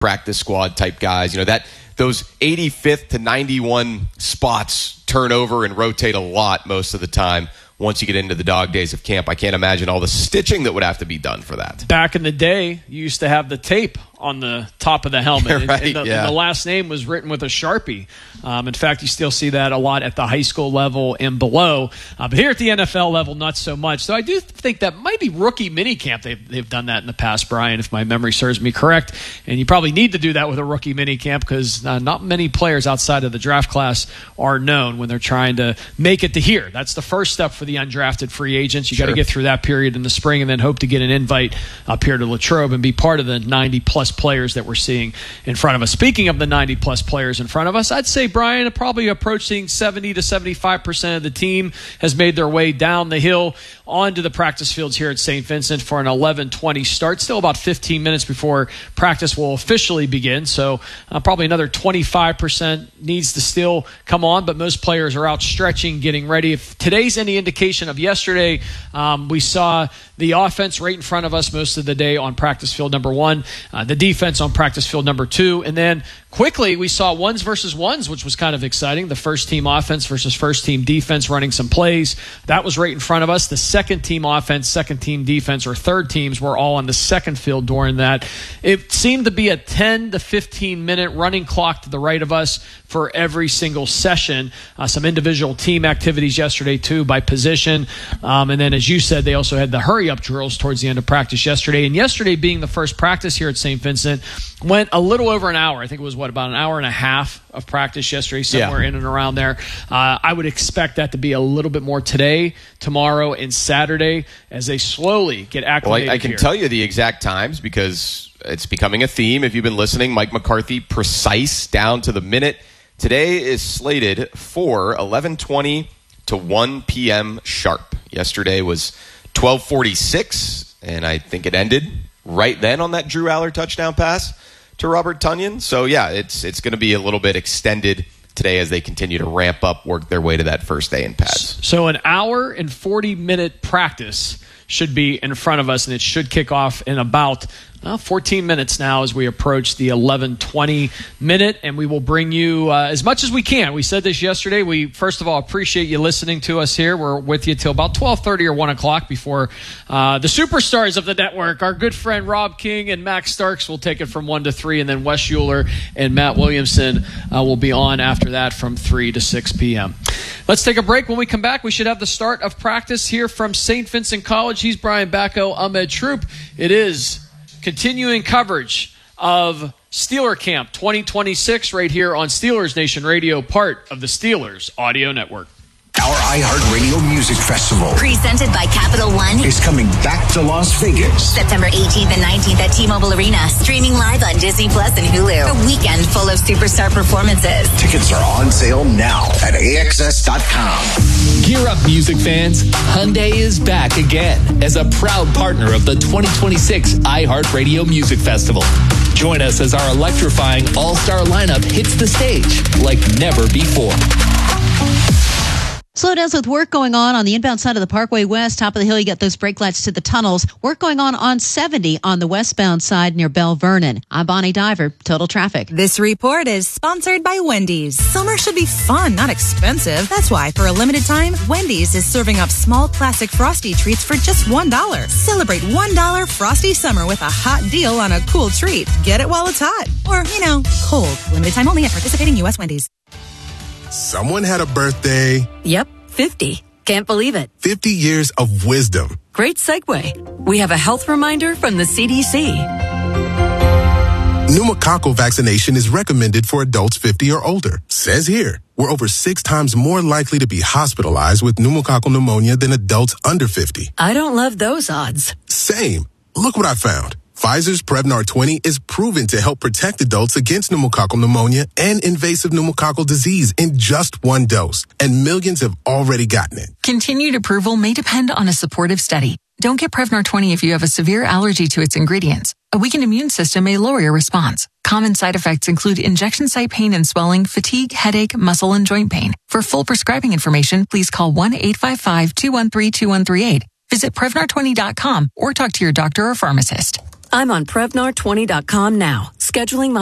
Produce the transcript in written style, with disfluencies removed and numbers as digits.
practice squad type guys. That those 85th to 91 spots turn over and rotate a lot most of the time. Once you get into the dog days of camp, I can't imagine all the stitching that would have to be done for that. Back in the day, you used to have the tape on the top of the helmet. Right, and the last name was written with a Sharpie. In fact, you still see that a lot at the high school level and below. But here at the NFL level, not so much. So I do think that might be rookie minicamp. They've done that in the past, Brian, if my memory serves me correct. And you probably need to do that with a rookie minicamp because not many players outside of the draft class are known when they're trying to make it to here. That's the first step for the undrafted free agents. You got to get through that period in the spring and then hope to get an invite up here to Latrobe and be part of the 90-plus players that we're seeing in front of us. Speaking of the 90-plus players in front of us, I'd say, Brian, probably approaching 70 to 75% of the team has made their way down the hill onto the practice fields here at St. Vincent for an 11:20 start. Still about 15 minutes before practice will officially begin, so probably another 25% needs to still come on, but most players are out stretching, getting ready. If today's any indication of yesterday, we saw the offense right in front of us most of the day on practice field number 1, the defense on practice field number 2, and then quickly we saw ones versus ones, which was kind of exciting. The first team offense versus first team defense running some plays. That was right in front of us. The second team offense, second team defense, or third teams were all on the second field during that. It seemed to be a 10 to 15 minute running clock to the right of us for every single session. Some individual team activities yesterday too by position. And then as you said, they also had the hurry up drills towards the end of practice yesterday. And yesterday being the first practice here at St. Vincent went a little over an hour. I think it was about an hour and a half of practice yesterday, somewhere in and around there. I would expect that to be a little bit more today, tomorrow, and Saturday as they slowly get acclimated. Well, I can tell you the exact times because it's becoming a theme. If you've been listening, Mike McCarthy, precise down to the minute. Today is slated for 11:20 to 1 p.m. sharp. Yesterday was 12:46, and I think it ended right then on that Drew Aller touchdown pass to Robert Tonyan. So, yeah, it's going to be a little bit extended today as they continue to ramp up, work their way to that first day in pads. So an hour and 40-minute practice should be in front of us, and it should kick off in about 14 minutes now as we approach the 11:20 minute, and we will bring you as much as we can. We said this yesterday. We, first of all, appreciate you listening to us here. We're with you till about 12:30 or 1 o'clock before the superstars of the network, our good friend Rob King and Max Starks, will take it from 1 to 3, and then Wes Euler and Matt Williamson will be on after that from 3 to 6 p.m. Let's take a break. When we come back, we should have the start of practice here from St. Vincent College. He's Brian Bacco, Ahmed Troop. It is continuing coverage of Steeler Camp 2026 right here on Steelers Nation Radio, part of the Steelers Audio Network. Our iHeartRadio Music Festival, presented by Capital One, is coming back to Las Vegas. September 18th and 19th at T-Mobile Arena. Streaming live on Disney Plus and Hulu. A weekend full of superstar performances. Tickets are on sale now at AXS.com. Gear up, music fans. Hyundai is back again as a proud partner of the 2026 iHeartRadio Music Festival. Join us as our electrifying all-star lineup hits the stage like never before. Slowdowns with work going on the inbound side of the Parkway West. Top of the hill, you got those brake lights to the tunnels. Work going on 70 on the westbound side near Belle Vernon. I'm Bonnie Diver, Total Traffic. This report is sponsored by Wendy's. Summer should be fun, not expensive. That's why, for a limited time, Wendy's is serving up small classic Frosty treats for just $1. Celebrate $1 Frosty Summer with a hot deal on a cool treat. Get it while it's hot. Or, cold. Limited time only at participating U.S. Wendy's. Someone had a birthday. Yep, 50. Can't believe it. 50 years of wisdom. Great segue. We have a health reminder from the CDC. Pneumococcal vaccination is recommended for adults 50 or older. Says here, we're over 6 times more likely to be hospitalized with pneumococcal pneumonia than adults under 50. I don't love those odds. Same. Look what I found. Pfizer's Prevnar 20 is proven to help protect adults against pneumococcal pneumonia and invasive pneumococcal disease in just 1 dose, and millions have already gotten it. Continued approval may depend on a supportive study. Don't get Prevnar 20 if you have a severe allergy to its ingredients. A weakened immune system may lower your response. Common side effects include injection site pain and swelling, fatigue, headache, muscle, and joint pain. For full prescribing information, please call 1-855-213-2138. Visit Prevnar20.com or talk to your doctor or pharmacist. I'm on Prevnar20.com now. Scheduling my